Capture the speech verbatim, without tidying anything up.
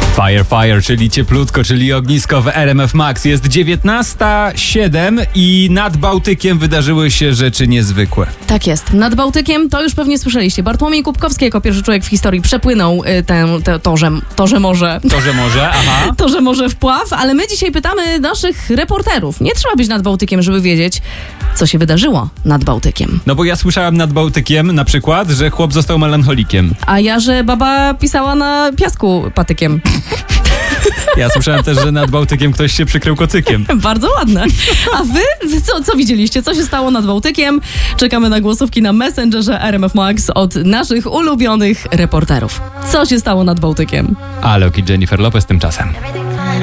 Fire, fire, czyli cieplutko, czyli ognisko w R M F Max. Jest dziewiętnasta siedem i nad Bałtykiem wydarzyły się rzeczy niezwykłe. Tak jest. Nad Bałtykiem, to już pewnie słyszeliście, Bartłomiej Kubkowski jako pierwszy człowiek w historii przepłynął y, tę, tę torze, torze morze. Torze morze, aha. Torze morze wpław, ale my dzisiaj pytamy naszych reporterów. Nie trzeba być nad Bałtykiem, żeby wiedzieć, co się wydarzyło nad Bałtykiem. No bo ja słyszałem nad Bałtykiem na przykład, że chłop został melancholikiem. A ja, że baba pisała na piasku patykiem. Ja słyszałem też, że nad Bałtykiem ktoś się przykrył kocykiem. Bardzo ładne. A wy? Co, co widzieliście? Co się stało nad Bałtykiem? Czekamy na głosówki na Messengerze R M F Max od naszych ulubionych reporterów. Co się stało nad Bałtykiem? Alok i Jennifer Lopez tymczasem.